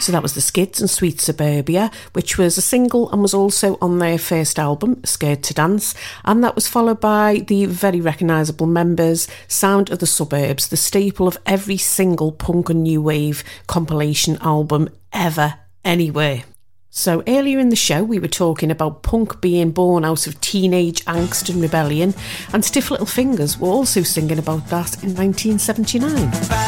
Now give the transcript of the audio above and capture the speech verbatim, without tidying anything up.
So that was the Skids and Sweet Suburbia, which was a single and was also on their first album, Scared to Dance, and that was followed by the very recognisable members, Sound of the Suburbs, the staple of every single punk and new wave compilation album ever, anywhere. So earlier in the show we were talking about punk being born out of teenage angst and rebellion, and Stiff Little Fingers were also singing about that in nineteen seventy-nine.